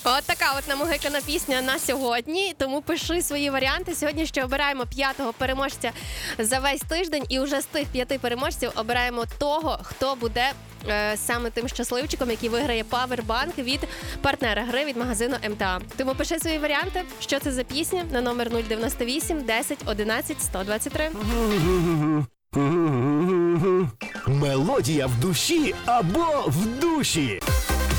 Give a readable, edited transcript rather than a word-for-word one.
От така от намугикана пісня на сьогодні, тому пиши свої варіанти. Сьогодні ще обираємо 5-го переможця за весь тиждень, і вже з тих 5 переможців обираємо того, хто буде саме тим щасливчиком, який виграє павербанк від партнера гри, від магазину МТА. Тому пиши свої варіанти, що це за пісня, на номер 098 10 11 123. Мелодія в душі або в душі.